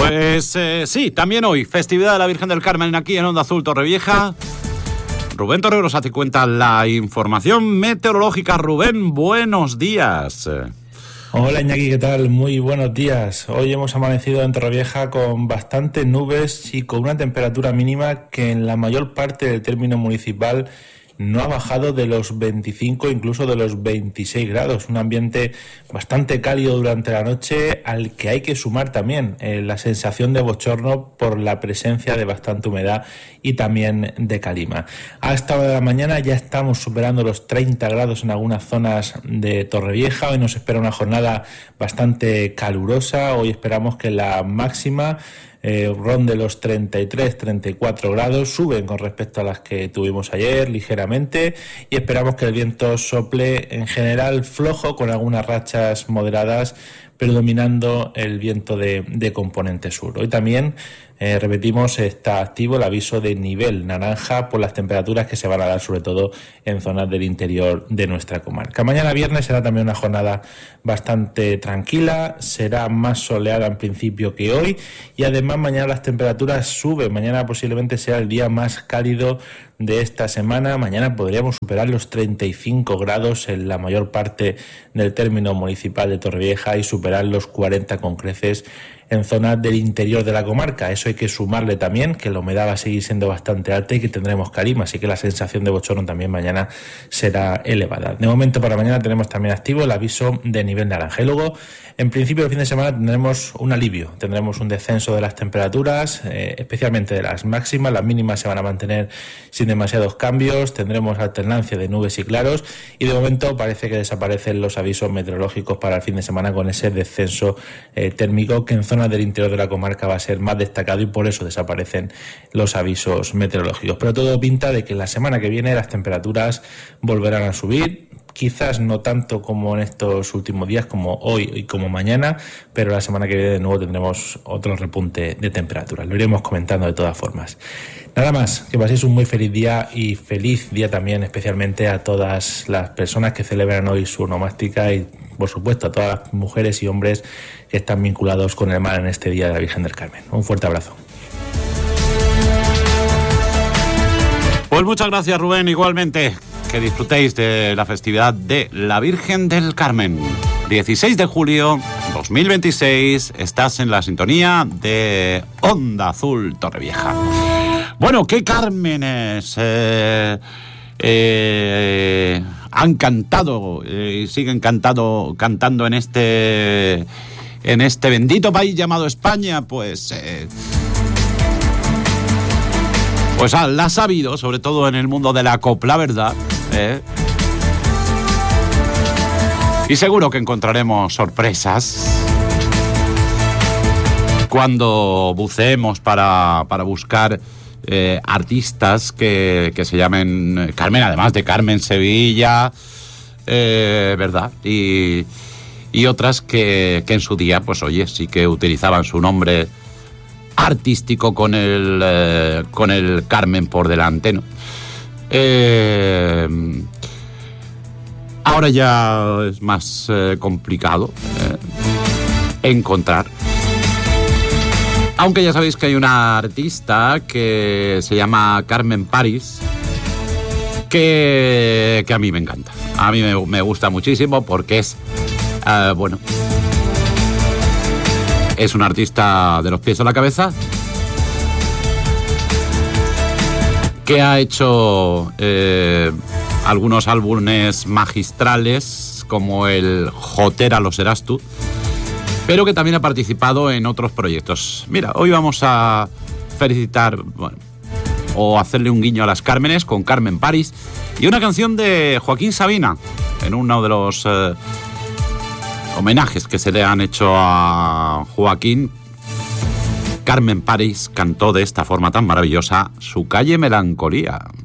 Pues sí, también hoy, festividad de la Virgen del Carmen aquí en Onda Azul Torrevieja. Rubén Torrero nos hace cuenta la información meteorológica. Rubén, buenos días. Hola Iñaki, ¿qué tal? Muy buenos días. Hoy hemos amanecido en Torrevieja con bastantes nubes y con una temperatura mínima que en la mayor parte del término municipal no ha bajado de los 25, incluso de los 26 grados. Un ambiente bastante cálido durante la noche, al que hay que sumar también la sensación de bochorno por la presencia de bastante humedad y también de calima. A esta hora de la mañana ya estamos superando los 30 grados en algunas zonas de Torrevieja. Hoy nos espera una jornada bastante calurosa. Hoy esperamos que la máxima ronde los 33-34 grados, suben con respecto a las que tuvimos ayer ligeramente, y esperamos que el viento sople en general flojo, con algunas rachas moderadas, predominando el viento de componente sur. Hoy también, repetimos, está activo el aviso de nivel naranja por las temperaturas que se van a dar sobre todo en zonas del interior de nuestra comarca. Mañana viernes será también una jornada bastante tranquila, será más soleada en principio que hoy, y además mañana las temperaturas suben. Mañana posiblemente sea el día más cálido de esta semana. Mañana podríamos superar los 35 grados en la mayor parte del término municipal de Torrevieja y superar los 40 con creces en zonas del interior de la comarca. Eso hay que sumarle también que la humedad va a seguir siendo bastante alta y que tendremos calima, así que la sensación de bochorno también mañana será elevada. De momento, para mañana tenemos también activo el aviso de nivel naranja. Y luego, en principio, el fin de semana tendremos un alivio, tendremos un descenso de las temperaturas, especialmente de las máximas. Las mínimas se van a mantener sin demasiados cambios, tendremos alternancia de nubes y claros, y de momento parece que desaparecen los avisos meteorológicos para el fin de semana, con ese descenso térmico que en zonas del interior de la comarca va a ser más destacado, y por eso desaparecen los avisos meteorológicos. Pero todo pinta de que la semana que viene las temperaturas volverán a subir, quizás no tanto como en estos últimos días, como hoy y como mañana, pero la semana que viene de nuevo tendremos otro repunte de temperaturas. Lo iremos comentando de todas formas. Nada más, que paséis un muy feliz día, y feliz día también especialmente a todas las personas que celebran hoy su onomástica, y por supuesto a todas las mujeres y hombres que están vinculados con el mar en este Día de la Virgen del Carmen. Un fuerte abrazo. Pues muchas gracias, Rubén, igualmente. Que disfrutéis de la festividad de la Virgen del Carmen. 16 de julio 2026, estás en la sintonía de Onda Azul Torrevieja. Bueno, ¿qué Cármenes han cantado y siguen cantando en este bendito país llamado España? Pues la ha sabido, sobre todo en el mundo de la copla, ¿verdad? Y seguro que encontraremos sorpresas cuando buceemos para buscar artistas que se llamen Carmen, además de Carmen Sevilla, ¿verdad? Y otras que en su día, pues oye, sí que utilizaban su nombre artístico con el Carmen por delante, ¿no? Ahora ya es más complicado encontrar. Aunque ya sabéis que hay una artista que se llama Carmen París, que a mí me encanta. A mí me gusta muchísimo porque es una artista de los pies a la cabeza, que ha hecho algunos álbumes magistrales como el Jotera lo serás tú, pero que también ha participado en otros proyectos. Mira, hoy vamos a felicitar, o hacerle un guiño a las Cármenes con Carmen París y una canción de Joaquín Sabina, en uno de los homenajes que se le han hecho a Joaquín. Carmen París cantó de esta forma tan maravillosa Su calle Melancolía.